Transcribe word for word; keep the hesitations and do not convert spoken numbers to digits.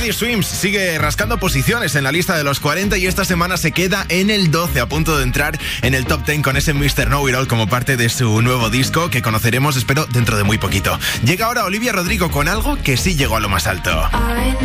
Teddy Swims sigue rascando posiciones en la lista de los cuarenta y esta semana se queda en el doce, a punto de entrar en el top diez con ese mister Know It All como parte de su nuevo disco que conoceremos, espero, dentro de muy poquito. Llega ahora Olivia Rodrigo con algo que sí llegó a lo más alto.